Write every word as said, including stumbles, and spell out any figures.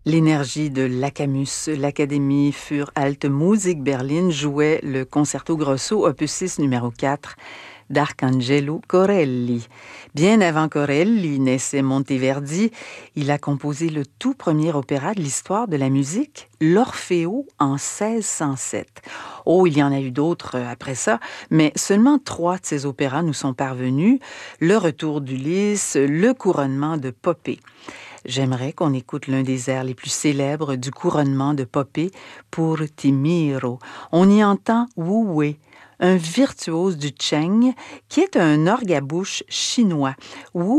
L'énergie de l'Acamus, l'Académie für Alte Musik Berlin jouait le concerto grosso opus six numéro quatre d'Arcangelo Corelli. Bien avant Corelli naissait Monteverdi, il a composé le tout premier opéra de l'histoire de la musique, l'Orfeo, en seize cent sept. Oh, il y en a eu d'autres après ça, mais seulement trois de ces opéras nous sont parvenus, Le Retour d'Ulysse, Le Couronnement de Poppée. J'aimerais qu'on écoute l'un des airs les plus célèbres du couronnement de Poppée pour Timiro. On y entend Wu Wei, un virtuose du Cheng qui est un orgue à bouche chinois. Wu